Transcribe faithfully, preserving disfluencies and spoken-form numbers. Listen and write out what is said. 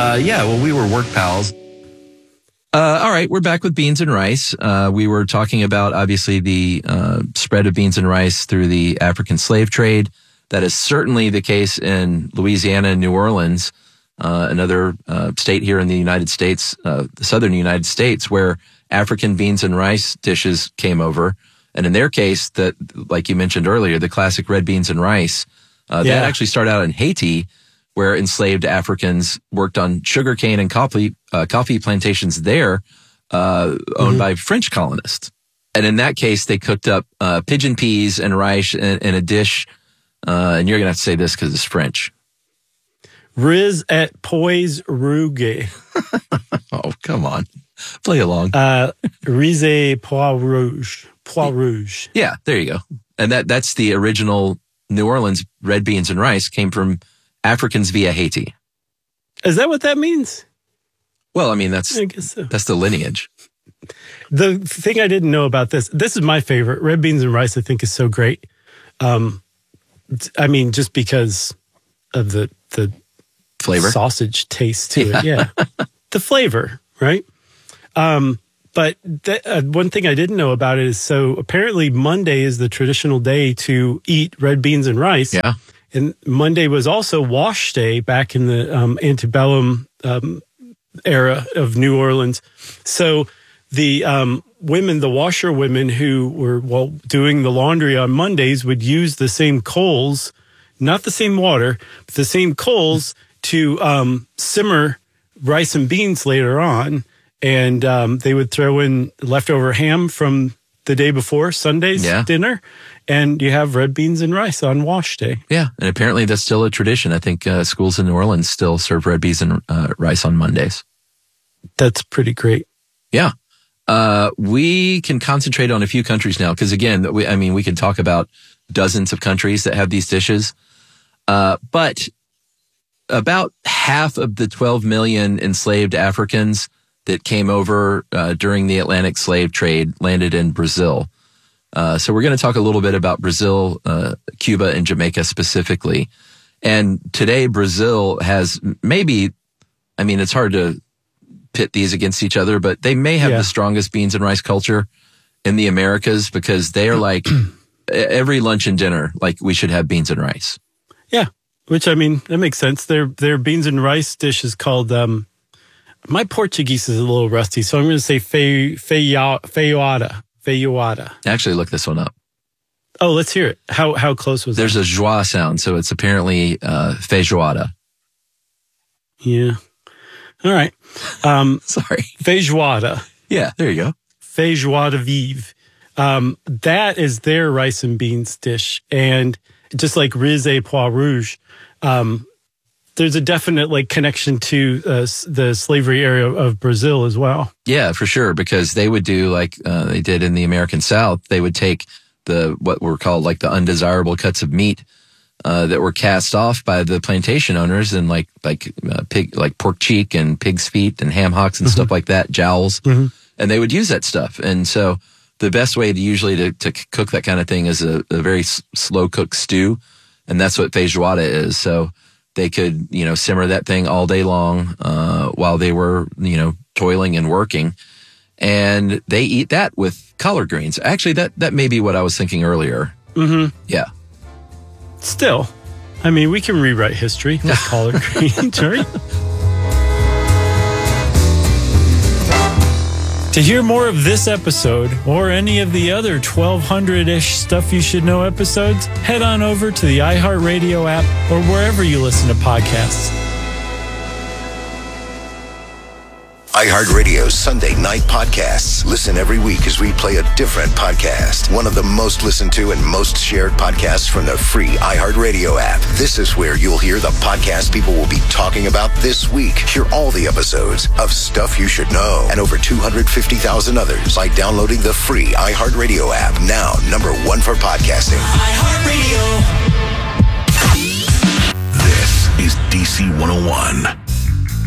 Uh, yeah, well, we were work pals. Uh, all right, we're back with beans and rice. Uh, we were talking about, obviously, the uh, spread of beans and rice through the African slave trade. That is certainly the case in Louisiana and New Orleans, uh, another uh, state here in the United States, uh, the southern United States, where African beans and rice dishes came over. And in their case, that, like you mentioned earlier, the classic red beans and rice, uh, Yeah. that actually started out in Haiti, where enslaved Africans worked on sugarcane and coffee uh, coffee plantations there, uh, owned Mhm. by French colonists. And in that case, they cooked up uh, pigeon peas and rice in, in a dish. Uh, and you're going to have to say this because it's French. Riz et pois rouge. Oh, come on. Play along. Uh, Riz et pois rouge. Pois rouge. Yeah, there you go. And that that's the original New Orleans red beans and rice came from Africans via Haiti. Is that what that means? Well, I mean, that's I guess so. that's the lineage. The thing I didn't know about this, this is my favorite. Red beans and rice, I think, is so great. Um, I mean, just because of the the Flavor? sausage taste to Yeah. it. Yeah. The flavor, right? Um, but th- uh, one thing I didn't know about it is, so apparently Monday is the traditional day to eat red beans and rice. Yeah. And Monday was also wash day back in the um, antebellum um, era of New Orleans. So the um, women, the washerwomen who were well doing the laundry on Mondays would use the same coals, not the same water, but the same coals to um, simmer rice and beans later on. And um, they would throw in leftover ham from the day before, Sunday's Yeah. dinner, and you have red beans and rice on wash day. Yeah, and apparently that's still a tradition. I think uh, schools in New Orleans still serve red beans and uh, rice on Mondays. That's pretty great. Yeah. Uh, we can concentrate on a few countries now because, again, we, I mean, we can talk about dozens of countries that have these dishes. Uh, but about half of the twelve million enslaved Africans that came over uh, during the Atlantic slave trade landed in Brazil. Uh, so we're going to talk a little bit about Brazil, uh, Cuba, and Jamaica specifically. And today, Brazil has maybe, I mean, it's hard to pit these against each other, but they may have Yeah. the strongest beans and rice culture in the Americas because they are like every lunch and dinner, like we should have beans and rice. Yeah, which I mean, that makes sense. Their their beans and rice dish is called, um, my Portuguese is a little rusty, so I'm going to say fe, feia, feijoada. Feijoada. Actually, look this one up. Oh, let's hear it. How how close was There's that? a joie sound, so it's apparently uh, feijoada. Yeah. All right. Um, Sorry. feijoada. Yeah, there you go. Feijoada vive. Um, that is their rice and beans dish. And just like riz et pois rouge, um, there's a definite like connection to uh, s- the slavery area of Brazil as well. Yeah, for sure, because they would do like uh, they did in the American South. They would take the what were called like the undesirable cuts of meat uh, that were cast off by the plantation owners, and like like uh, pig, like pork cheek and pig's feet and ham hocks and stuff like that, jowls, Mhm. and they would use that stuff. And so the best way to usually to, to cook that kind of thing is a, a very s- slow cooked stew, and that's what feijoada is. So they could, you know, simmer that thing all day long uh, while they were, you know, toiling and working. And they eat that with collard greens. Actually, that, that may be what I was thinking earlier. Mm-hmm. Yeah. Still, I mean, we can rewrite history with collard greens, right? To hear more of this episode or any of the other twelve hundred-ish Stuff You Should Know episodes, head on over to the iHeartRadio app or wherever you listen to podcasts. iHeartRadio's Sunday night podcasts. Listen every week as we play a different podcast. One of the most listened to and most shared podcasts from the free iHeartRadio app. This is where you'll hear the podcast people will be talking about this week. Hear all the episodes of Stuff You Should Know and over two hundred fifty thousand others by downloading the free iHeartRadio app. Now, number one for podcasting. iHeartRadio. This is D C one oh one.